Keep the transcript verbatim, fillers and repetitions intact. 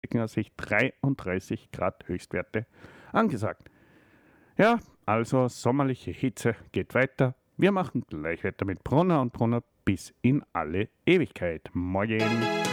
sich dreiunddreißig Grad Höchstwerte angesagt. Ja, also sommerliche Hitze geht weiter. Wir machen gleich weiter mit Brunner und Brunner bis in alle Ewigkeit. Morgen!